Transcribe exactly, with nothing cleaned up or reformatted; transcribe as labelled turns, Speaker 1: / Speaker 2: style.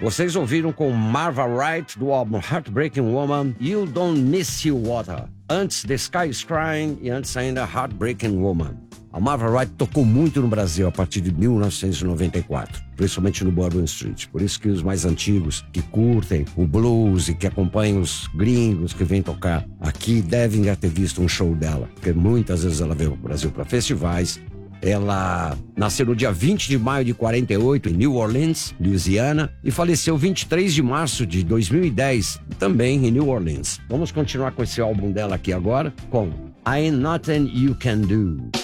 Speaker 1: Vocês ouviram com Marva Wright do álbum Heartbreaking Woman, You Don't Miss You Water. Antes The Sky Is Crying e antes ainda Heartbreaking Woman. A Marva Wright tocou muito no Brasil a partir de mil novecentos e noventa e quatro, principalmente no Bourbon Street. Por isso que os mais antigos, que curtem o blues e que acompanham os gringos que vêm tocar aqui, devem já ter visto um show dela, porque muitas vezes ela veio ao Brasil para festivais. Ela nasceu no dia vinte de maio de quarenta e oito, em New Orleans, Louisiana, e faleceu vinte e três de março de dois mil e dez, também em New Orleans. Vamos continuar com esse álbum dela aqui agora, com Ain't Nothing You Can Do.